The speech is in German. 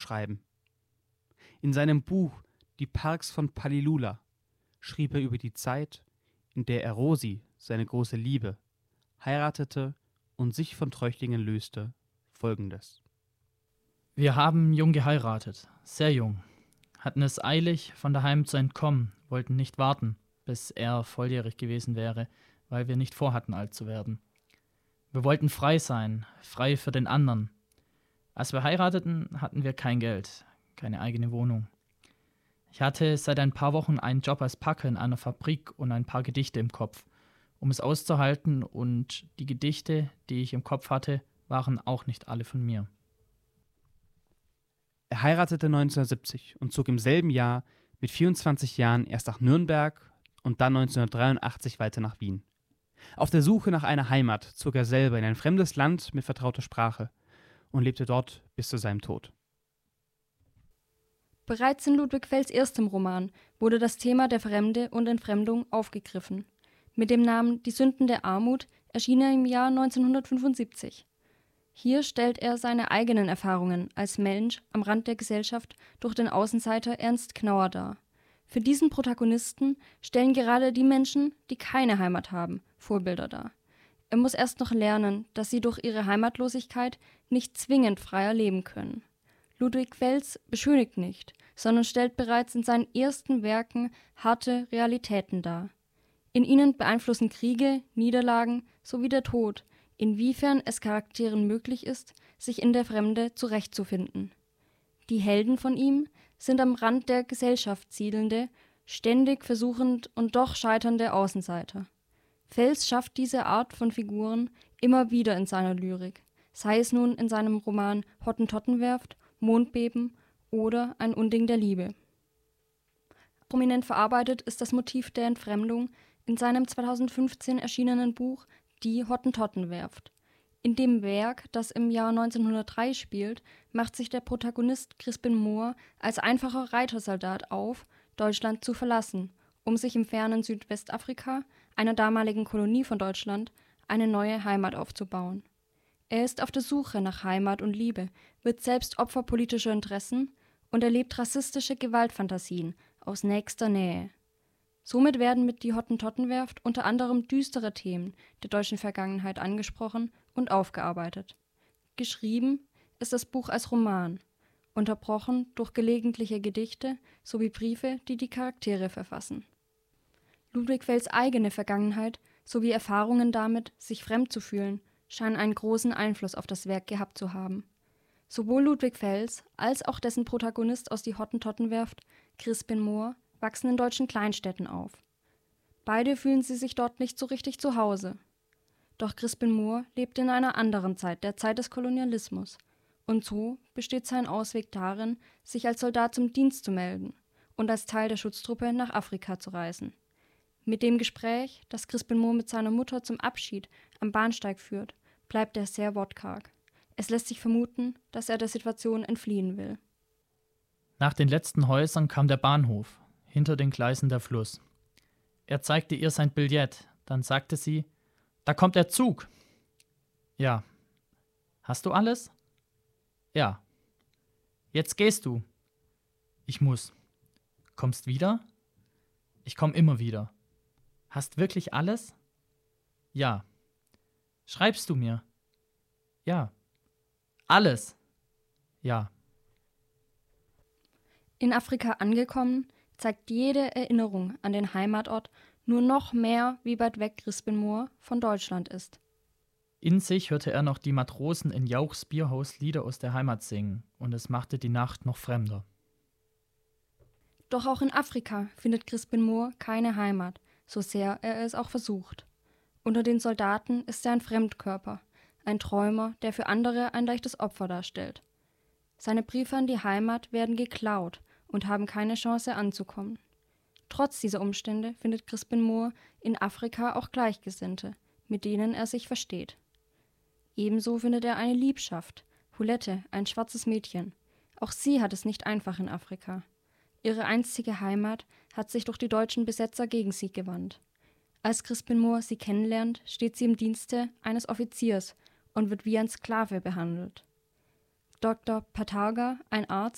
schreiben. In seinem Buch »Die Parks von Palilula« schrieb er über die Zeit, in der er Rosi, seine große Liebe, heiratete und sich von Treuchtlingen löste, Folgendes: Wir haben jung geheiratet, sehr jung, hatten es eilig, von daheim zu entkommen, wollten nicht warten, bis er volljährig gewesen wäre, weil wir nicht vorhatten, alt zu werden. Wir wollten frei sein, frei für den anderen. Als wir heirateten, hatten wir kein Geld, keine eigene Wohnung. Ich hatte seit ein paar Wochen einen Job als Packer in einer Fabrik und ein paar Gedichte im Kopf, um es auszuhalten, und die Gedichte, die ich im Kopf hatte, waren auch nicht alle von mir. Er heiratete 1970 und zog im selben Jahr mit 24 Jahren erst nach Nürnberg und dann 1983 weiter nach Wien. Auf der Suche nach einer Heimat zog er selber in ein fremdes Land mit vertrauter Sprache und lebte dort bis zu seinem Tod. Bereits in Ludwig Fells erstem Roman wurde das Thema der Fremde und Entfremdung aufgegriffen. Mit dem Namen Die Sünden der Armut erschien er im Jahr 1975. Hier stellt er seine eigenen Erfahrungen als Mensch am Rand der Gesellschaft durch den Außenseiter Ernst Knauer dar. Für diesen Protagonisten stellen gerade die Menschen, die keine Heimat haben, Vorbilder dar. Er muss erst noch lernen, dass sie durch ihre Heimatlosigkeit nicht zwingend freier leben können. Ludwig Fels beschönigt nicht, sondern stellt bereits in seinen ersten Werken harte Realitäten dar. In ihnen beeinflussen Kriege, Niederlagen sowie der Tod, inwiefern es Charakteren möglich ist, sich in der Fremde zurechtzufinden. Die Helden von ihm sind am Rand der Gesellschaft siedelnde, ständig versuchend und doch scheiternde Außenseiter. Fels schafft diese Art von Figuren immer wieder in seiner Lyrik, sei es nun in seinem Roman Hottentottenwerft, Mondbeben oder Ein Unding der Liebe. Prominent verarbeitet ist das Motiv der Entfremdung in seinem 2015 erschienenen Buch Die Hottentottenwerft. In dem Werk, das im Jahr 1903 spielt, macht sich der Protagonist Crispin Moore als einfacher Reitersoldat auf, Deutschland zu verlassen, um sich im fernen Südwestafrika, einer damaligen Kolonie von Deutschland, eine neue Heimat aufzubauen. Er ist auf der Suche nach Heimat und Liebe, wird selbst Opfer politischer Interessen und erlebt rassistische Gewaltfantasien aus nächster Nähe. Somit werden mit Die Hottentottenwerft unter anderem düstere Themen der deutschen Vergangenheit angesprochen und aufgearbeitet. Geschrieben ist das Buch als Roman, unterbrochen durch gelegentliche Gedichte sowie Briefe, die die Charaktere verfassen. Ludwig Fels eigene Vergangenheit sowie Erfahrungen damit, sich fremd zu fühlen, scheinen einen großen Einfluss auf das Werk gehabt zu haben. Sowohl Ludwig Fels als auch dessen Protagonist aus Die Hottentottenwerft, Crispin Moore, wachsen in deutschen Kleinstädten auf. Beide fühlen sie sich dort nicht so richtig zu Hause. Doch Crispin Moore lebt in einer anderen Zeit, der Zeit des Kolonialismus. Und so besteht sein Ausweg darin, sich als Soldat zum Dienst zu melden und als Teil der Schutztruppe nach Afrika zu reisen. Mit dem Gespräch, das Crispin Moore mit seiner Mutter zum Abschied am Bahnsteig führt, bleibt er sehr wortkarg. Es lässt sich vermuten, dass er der Situation entfliehen will. Nach den letzten Häusern kam der Bahnhof, hinter den Gleisen der Fluss. Er zeigte ihr sein Billett, dann sagte sie: »Da kommt der Zug.« »Ja.« »Hast du alles?« »Ja.« »Jetzt gehst du.« »Ich muss.« »Kommst wieder?« »Ich komm immer wieder.« »Hast wirklich alles?« »Ja.« »Schreibst du mir?« »Ja.« »Alles?« »Ja.« In Afrika angekommen, zeigt jede Erinnerung an den Heimatort nur noch mehr, wie weit weg Crispin Moore von Deutschland ist. In sich hörte er noch die Matrosen in Jauchs Bierhaus Lieder aus der Heimat singen, und es machte die Nacht noch fremder. Doch auch in Afrika findet Crispin Moore keine Heimat, so sehr er es auch versucht. Unter den Soldaten ist er ein Fremdkörper, ein Träumer, der für andere ein leichtes Opfer darstellt. Seine Briefe an die Heimat werden geklaut und haben keine Chance anzukommen. Trotz dieser Umstände findet Crispin Moore in Afrika auch Gleichgesinnte, mit denen er sich versteht. Ebenso findet er eine Liebschaft, Hulette, ein schwarzes Mädchen. Auch sie hat es nicht einfach in Afrika. Ihre einstige Heimat hat sich durch die deutschen Besetzer gegen sie gewandt. Als Crispin Moore sie kennenlernt, steht sie im Dienste eines Offiziers und wird wie ein Sklave behandelt. Dr. Pataga, ein Arzt,